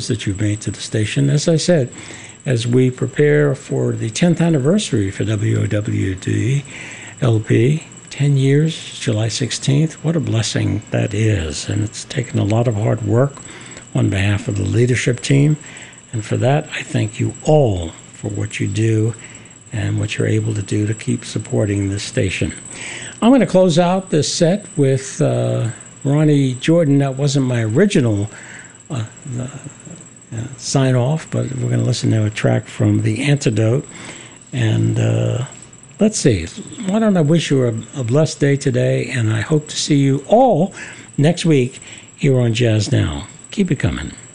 that you've made to the station. As I said, as we prepare for the 10th anniversary for WOWD LP, 10 years, July 16th, what a blessing that is. And it's taken a lot of hard work on behalf of the leadership team. And for that, I thank you all for what you do and what you're able to do to keep supporting this station. I'm going to close out this set with Ronnie Jordan. That wasn't my original sign off, but we're going to listen to a track from The Antidote. And let's see. Why don't I wish you a blessed day today, and I hope to see you all next week here on Jazz Now. Keep it coming.